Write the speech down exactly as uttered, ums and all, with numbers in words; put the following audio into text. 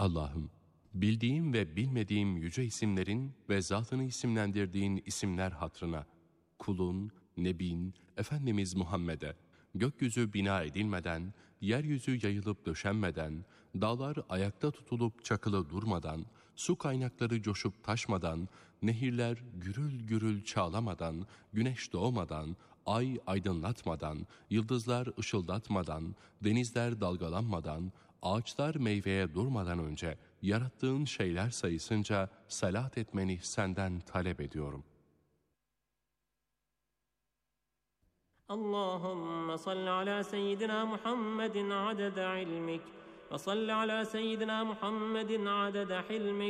Allah'ım, bildiğim ve bilmediğim yüce isimlerin ve zatını isimlendirdiğin isimler hatrına, kulun, nebin, Efendimiz Muhammed'e, gökyüzü bina edilmeden, yeryüzü yayılıp döşenmeden, dağlar ayakta tutulup çakılı durmadan, su kaynakları coşup taşmadan, nehirler gürül gürül çağlamadan, güneş doğmadan, ay aydınlatmadan, yıldızlar ışıldatmadan, denizler dalgalanmadan, ağaçlar meyveye durmadan önce yarattığın şeyler sayısınca salat etmeni senden talep ediyorum. Allahümme salli ala seyyidina Muhammedin adede ilmik ve salli ala seyyidina Muhammedin adede hilmik